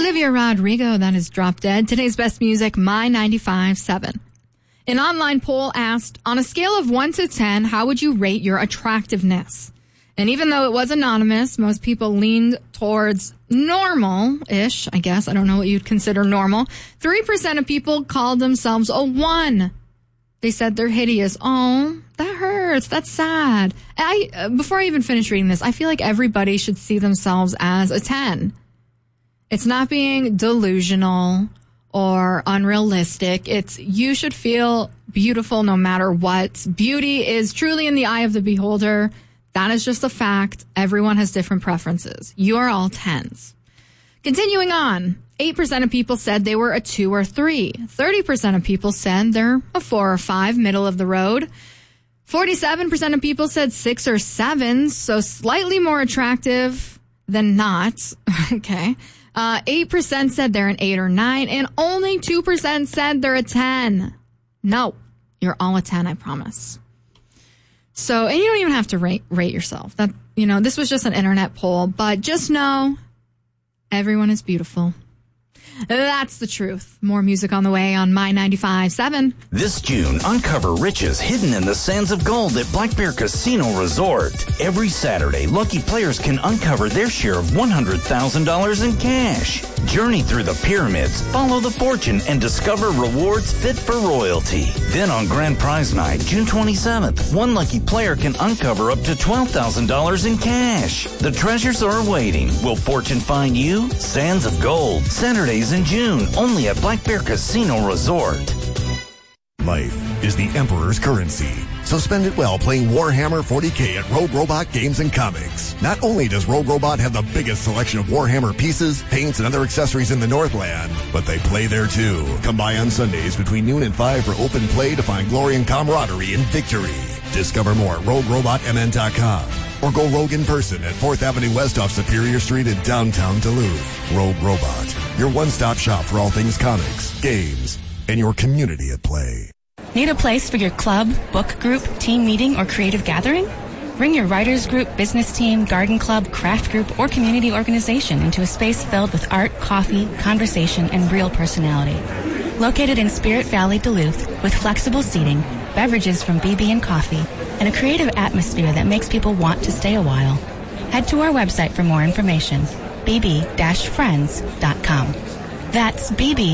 Olivia Rodrigo, that is Drop Dead. Today's best music, My 95.7. An online poll asked, on a scale of 1 to 10, how would you rate your attractiveness? And even though it was anonymous, most people leaned towards normal-ish, I guess. I don't know what you'd consider normal. 3% of people called themselves a 1. They said they're hideous. Oh, that hurts. That's sad. Before I even finish reading this, I feel like everybody should see themselves as a 10. It's not being delusional or unrealistic. It's you should feel beautiful no matter what. Beauty is truly in the eye of the beholder. That is just a fact. Everyone has different preferences. You are all 10s. Continuing on, 8% of people said they were a 2 or 3. 30% of people said they're a 4 or 5, middle of the road. 47% of people said 6 or 7, so slightly more attractive than not. Okay. 8% said they're an 8 or 9, and only 2% said they're a 10. No, you're all a 10, I promise. So, and you don't even have to rate yourself. That, this was just an internet poll, but just know everyone is beautiful. That's the truth. More music on the way on My 95.7. This June, uncover riches hidden in the sands of gold at Black Bear Casino Resort. Every Saturday, lucky players can uncover their share of $100,000 in cash. Journey through the pyramids, follow the fortune, and discover rewards fit for royalty. Then on Grand Prize Night, June 27th, one lucky player can uncover up to $12,000 in cash. The treasures are awaiting. Will fortune find you? Sands of Gold. Saturdays in June, only at Black Bear Casino Resort. Life is the Emperor's currency. So spend it well playing Warhammer 40K at Rogue Robot Games and Comics. Not only does Rogue Robot have the biggest selection of Warhammer pieces, paints, and other accessories in the Northland, but they play there too. Come by on Sundays between noon and 5 for open play to find glory and camaraderie in victory. Discover more at RogueRobotMN.com or go rogue in person at 4th Avenue West off Superior Street in downtown Duluth. Rogue Robot, your one-stop shop for all things comics, games, and your community at play. Need a place for your club, book group, team meeting, or creative gathering? Bring your writers group, business team, garden club, craft group, or community organization into a space filled with art, coffee, conversation, and real personality. Located in Spirit Valley, Duluth, with flexible seating, beverages from BB and Coffee, and a creative atmosphere that makes people want to stay a while. Head to our website for more information, bb-friends.com. That's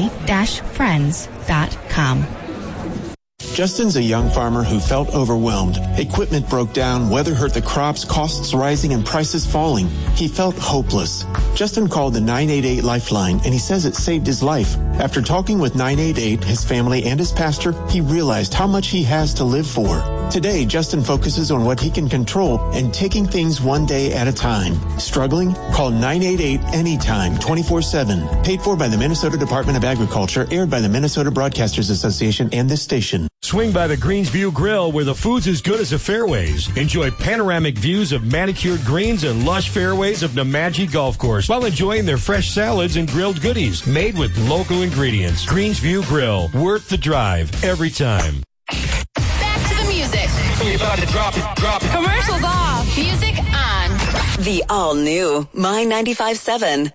bb-friends.com. Justin's a young farmer who felt overwhelmed. Equipment broke down, weather hurt the crops, costs rising, and prices falling. He felt hopeless. Justin called the 988 Lifeline, and he says it saved his life. After talking with 988, his family, and his pastor, he realized how much he has to live for. Today, Justin focuses on what he can control and taking things one day at a time. Struggling? Call 988 anytime, 24/7. Paid for by the Minnesota Department of Agriculture, aired by the Minnesota Broadcasters Association and this station. Swing by the Greensview Grill, where the food's as good as the fairways. Enjoy panoramic views of manicured greens and lush fairways of Nemadji Golf Course while enjoying their fresh salads and grilled goodies made with local ingredients. Greensview Grill, worth the drive every time. Back to the music. We're about to drop it. Commercials off. Music on. The all-new My 95.7.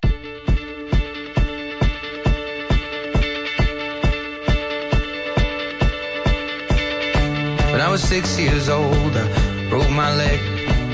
When I was 6 years old, I broke my leg.